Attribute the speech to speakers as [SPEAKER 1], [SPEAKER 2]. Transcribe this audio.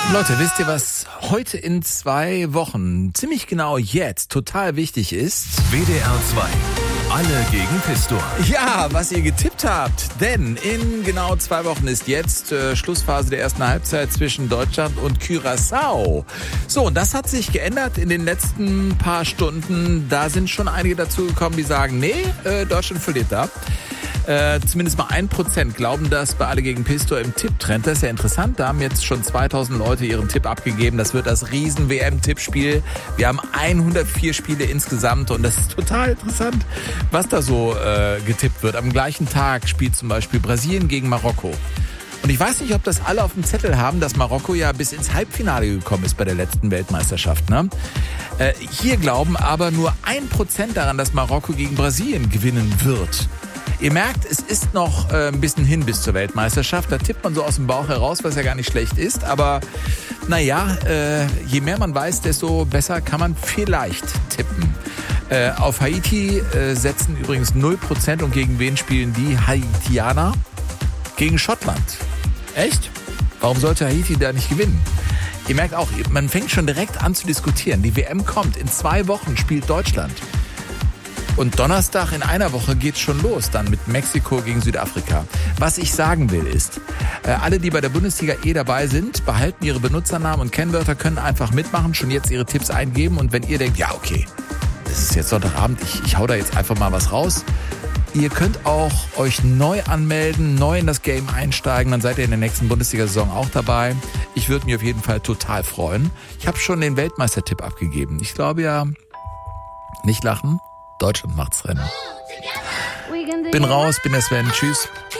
[SPEAKER 1] Leute, wisst ihr, was heute in 2 Wochen, ziemlich genau jetzt, total wichtig ist?
[SPEAKER 2] WDR 2. Alle gegen Pistor.
[SPEAKER 1] Ja, was ihr getippt habt. Denn in genau 2 Wochen ist jetzt Schlussphase der ersten Halbzeit zwischen Deutschland und Curaçao. So, und das hat sich geändert in den letzten paar Stunden. Da sind schon einige dazugekommen, die sagen, nee, Deutschland verliert da. Zumindest mal 1% glauben das bei Alle gegen Pistor im Tipptrend. Das ist ja interessant. Da haben jetzt schon 2000 Leute ihren Tipp abgegeben. Das wird das Riesen-WM-Tippspiel. Wir haben 104 Spiele insgesamt und das ist total interessant, was da so getippt wird. Am gleichen Tag spielt zum Beispiel Brasilien gegen Marokko. Und ich weiß nicht, ob das alle auf dem Zettel haben, dass Marokko ja bis ins Halbfinale gekommen ist bei der letzten Weltmeisterschaft. Ne? Hier glauben aber nur 1% daran, dass Marokko gegen Brasilien gewinnen wird. Ihr merkt, es ist noch ein bisschen hin bis zur Weltmeisterschaft. Da tippt man so aus dem Bauch heraus, was ja gar nicht schlecht ist. Aber naja, je mehr man weiß, desto besser kann man vielleicht tippen. Auf Haiti setzen übrigens 0%. Und gegen wen spielen die Haitianer? Gegen Schottland. Echt? Warum sollte Haiti da nicht gewinnen? Ihr merkt auch, man fängt schon direkt an zu diskutieren. Die WM kommt. In 2 Wochen spielt Deutschland. Und Donnerstag in einer Woche geht's schon los, dann mit Mexiko gegen Südafrika. Was ich sagen will ist, alle, die bei der Bundesliga dabei sind, behalten ihre Benutzernamen und Kennwörter, können einfach mitmachen, schon jetzt ihre Tipps eingeben. Und wenn ihr denkt, ja okay, das ist jetzt Sonntagabend, ich hau da jetzt einfach mal was raus. Ihr könnt auch euch neu anmelden, neu in das Game einsteigen, dann seid ihr in der nächsten Bundesliga-Saison auch dabei. Ich würde mich auf jeden Fall total freuen. Ich habe schon den Weltmeistertipp abgegeben. Ich glaube ja, nicht lachen. Deutschland macht's Rennen. Bin raus, bin der Sven. Tschüss.